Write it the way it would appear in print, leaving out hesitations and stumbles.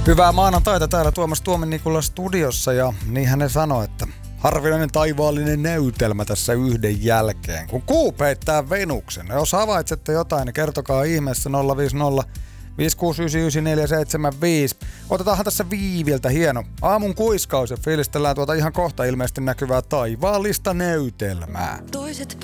Hyvää maanantaita täällä Tuomas Tuomen Nikula studiossa ja niinhän ne sanoo, että harvinainen taivaallinen näytelmä tässä yhden jälkeen. Kun kuu peittää Venuksen, jos havaitsette jotain, niin kertokaa ihmeessä 050 5699475. Otetaanhan tässä Viiviltä hieno aamun kuiskaus ja fiilistellään tuota ihan kohta ilmeisesti näkyvää taivaallista näytelmää. Toiset